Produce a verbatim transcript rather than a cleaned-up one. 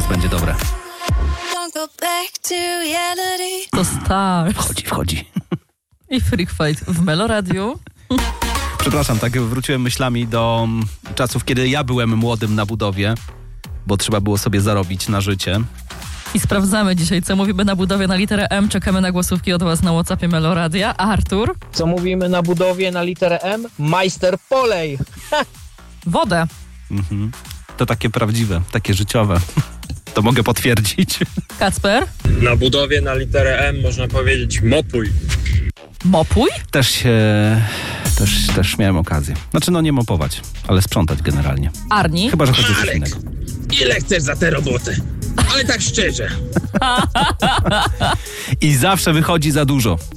teraz będzie dobre. To Stars. Wchodzi, wchodzi. I Freak Fight w Meloradiu. Przepraszam, tak wróciłem myślami do czasów, kiedy ja byłem młodym na budowie, bo trzeba było sobie zarobić na życie. I sprawdzamy dzisiaj, co mówimy na budowie na literę M. Czekamy na głosówki od was na WhatsAppie Meloradia. A Artur? Co mówimy na budowie na literę M? Majster polej. Wodę. Mhm. To takie prawdziwe, takie życiowe. To mogę potwierdzić. Kacper? Na budowie na literę M można powiedzieć mopuj. Mopuj? Też się... Też, też miałem okazję. Znaczy, no nie mopować, ale sprzątać generalnie. Arni? Chyba, że chodzi o coś Marek, innego. ile chcesz za tę robotę? Ale tak szczerze. I zawsze wychodzi za dużo.